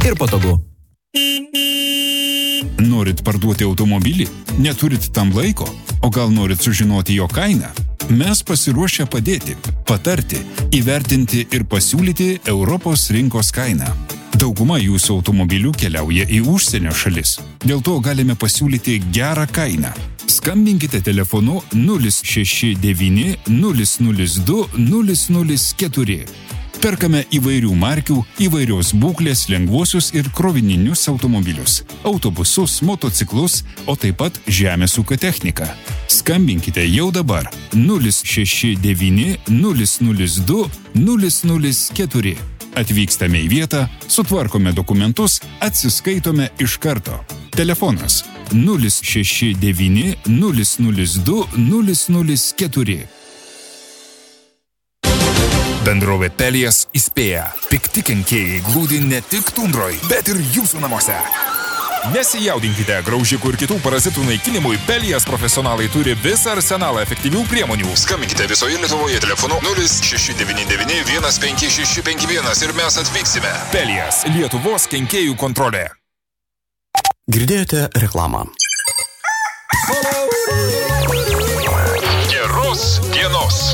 ir patogu. Norit parduoti automobilį? Neturit tam laiko? O gal norit sužinoti jo kainą? Mes pasiruošę padėti, patarti, įvertinti ir pasiūlyti Europos rinkos kainą. Dauguma jūsų automobilių keliauja į užsienio šalis. Dėl to galime pasiūlyti gerą kainą. Skambinkite telefonu 069 002 004. Perkame įvairių markių, įvairios būklės lengvuosius ir krovininius automobilius, autobusus, motociklus, o taip pat žemės ūkio techniką. Skambinkite jau dabar 069 002 004. Atvykstame į vietą, sutvarkome dokumentus, atsiskaitome iš karto. Telefonas 069 002 004. Bendrovė Pelias įspėja. Pikti kenkėjai glūdi ne tik tundroj, bet ir jūsų namuose. Nesijaudinkite, graužikų ir kitų parazitų naikinimui Pelias profesionalai turi visą arsenalą efektyvių priemonių. Skambinkite visoje Lietuvoje telefonu 0699 15651 ir mes atvyksime. Pelias, Lietuvos kenkėjų kontrolė. Girdėjote reklamą. Geros dienos.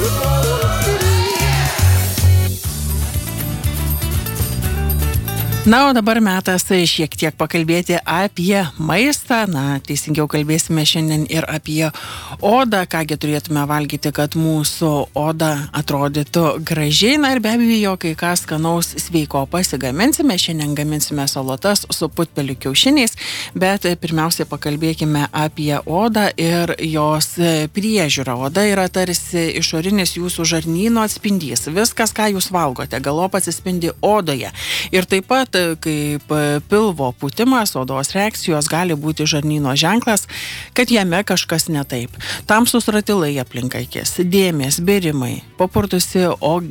Na, o dabar metas šiek tiek pakalbėti apie maistą. Na, teisingiau kalbėsime šiandien ir apie odą, kągi turėtume valgyti, kad mūsų oda atrodytų gražiai. Na ir be abejo, kai ką skanaus sveiko pasigaminsime. Šiandien gaminsime salotas su putpelių kiaušiniais, bet pirmiausiai pakalbėkime apie odą ir jos priežiūrą. Oda yra tarsi išorinis jūsų žarnyno atspindys. Viskas, ką jūs valgote, galop atsispindi odoje. Ir taip pat kaip pilvo pūtimas, odos reakcijos gali būti žarnyno ženklas, kad jame kažkas ne taip. Tamsūs ratilai aplink akis, dėmės, bėrimai, papurtusi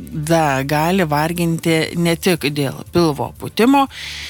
oda gali varginti ne tik dėl pilvo pūtimo,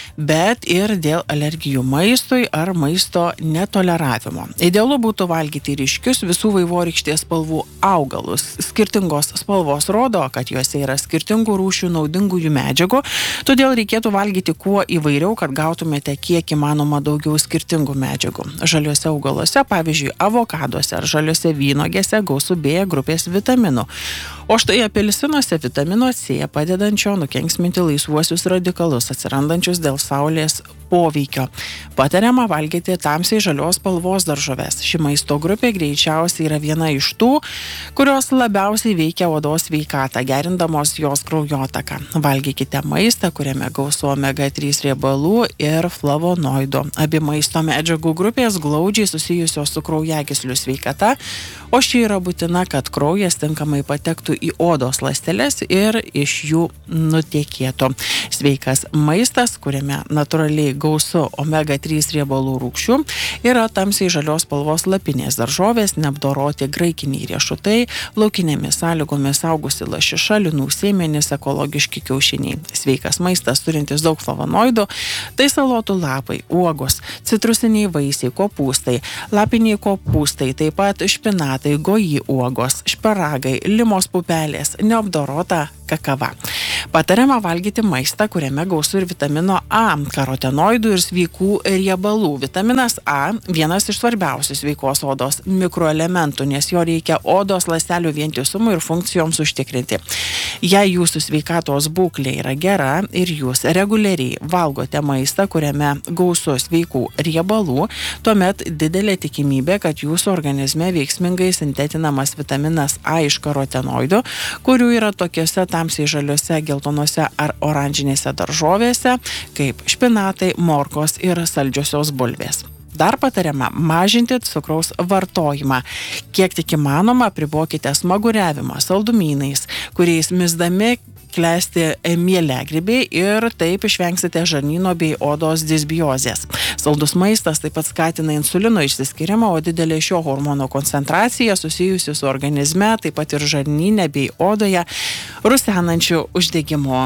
bet ir dėl alergijų maistui ar maisto netoleravimo. Idealu būtų valgyti ryškius visų vaivorykštės spalvų augalus. Skirtingos spalvos rodo, kad juose yra skirtingų rūšių naudingųjų medžiagų, todėl reikėtų valgyti kuo įvairiau, kad gautumėte kiek įmanoma daugiau skirtingų medžiagų. Žaliuose augaluose, pavyzdžiui, avokaduose ar žaliuose vynuogėse gausu B grupės vitaminų. O štai apelsinuose vitamino C padedančio nukenksminti laisvuosius radikalus atsirandančius dėl saulės poveikio. Patariama valgyti tamsiai žalios spalvos daržoves. Ši maisto grupė greičiausiai yra viena iš tų, kurios labiausiai veikia odos sveikatą, gerindamos jos kraujotaką. Valgykite maistą, kuriame gausu omega-3 riebalų ir flavonoidų. Abi maisto medžiagų grupės glaudžiai susijusios su kraujagyslių sveikata, o ši yra būtina, kad kraujas tinkamai patektų į odos ląsteles ir iš jų nutekėtų. Sveikas maistas, kuriame natūraliai gausu omega-3 riebalų rūgščių, yra tamsiai žalios spalvos lapinės daržovės, neapdoroti graikiniai riešutai, laukinėmis sąlygomis augusi lašiša, linų sėmenys, ekologiški kiaušiniai. Sveikas maistas turintis daug flavonoidų, tai salotų lapai, uogos, citrusiniai vaisiai, kopūstai, lapiniai kopūstai, taip pat špinatai, goji uogos, šparagai, limos pupelės, neapdorota kakava. Patariama valgyti maistą, kuriame gausu ir vitamino A, karotenoidų ir sveikų riebalų. Vitaminas A vienas iš svarbiausių sveikos odos mikroelementų, nes jo reikia odos ląstelių vientisumui ir funkcijoms užtikrinti. Jei jūsų sveikatos būklė yra gera ir jūs reguliariai valgote maistą, kuriame gausu sveikų riebalų, tuomet didelė tikimybė, kad jūsų organizme veiksmingai sintetinamas vitaminas A iš karotenoidų, kurių yra tokiuose tamsiai žaliuose, geltonuose ar oranžinėse daržovėse, kaip špinatai, morkos ir saldžiosios bulvės. Dar patariama mažinti cukraus vartojimą. Kiek tik įmanoma, apribokite smaguriavimą saldumynais, kuriais misdami klesti mieliagrybiai ir taip išvengsite žarnyno bei odos disbiozės. Saldus maistas taip pat skatina insulino išsiskyrimą, o didelė šio hormono koncentracija susijusi su organizme, taip pat ir žarnyne bei odoje rusenančiu uždegimu.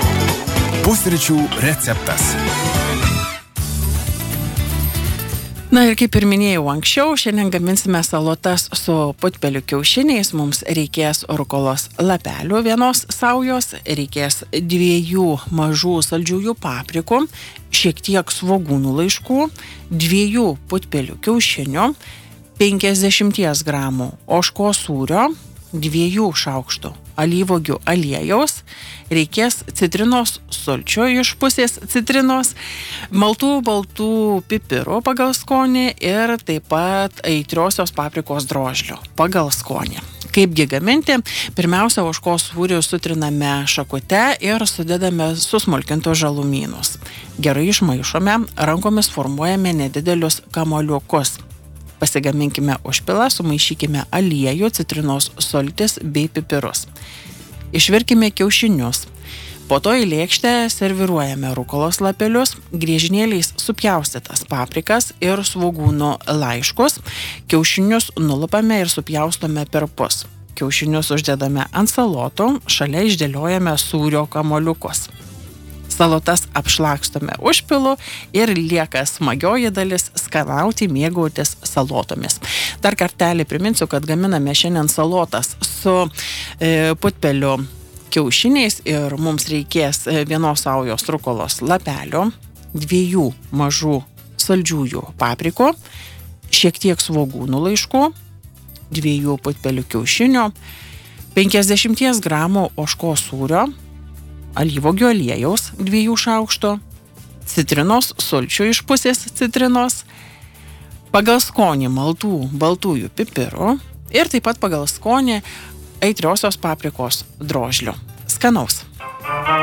Pusryčių receptas. Na ir kaip ir minėjau anksčiau, šiandien gaminsime salotas su putpelių kiaušiniais. Mums reikės rukolos lapelių 1 saujos, reikės 2 mažų saldžiųjų paprikų, šiek tiek svogūnų laiškų, 2 putpelių kiaušinių, 50 gramų ožkos sūrio, 2 šaukštų alyvuogių aliejaus, reikės citrinos sulčių iš pusės citrinos, maltų baltų pipirų pagal skonį ir taip pat aitriosios paprikos drožlių pagal skonį. Kaipgi gaminti? Pirmiausia, ožkos sūrį sutriname šakute ir sudedame susmulkintus žalumynus. Gerai išmaišome, rankomis formuojame nedidelius kamuoliukus. Pasigaminkime užpilą, sumaišykime aliejų, citrinos sultis bei pipirus. Išvirkime kiaušinius. Po to į lėkštę serviruojame rukolos lapelius, griežinėliais supjaustytas paprikas ir svogūnų laiškus. Kiaušinius nulupame ir supjaustome perpus. Kiaušinius uždedame ant salotų, šalia išdėliojame sūrio kamuoliukus. Salotas apšlakstome užpilu ir lieka smagioji dalis skanauti, mėgautis salotomis. Dar kartelį priminsiu, kad gaminame šiandien salotas su putpelių kiaušiniais ir mums reikės 1 saujos rukolos lapelio, 2 mažų saldžiųjų paprikų, šiek tiek svogūnų laiškų, 2 putpelių kiaušinių, 50 gramų ožkos sūrio, alyvuogių aliejaus 2 šaukštų, citrinos sulčių iš pusės citrinos, pagal skonį maltų baltųjų pipirų ir taip pat pagal skonį aitriosios paprikos drožlių. Skanaus!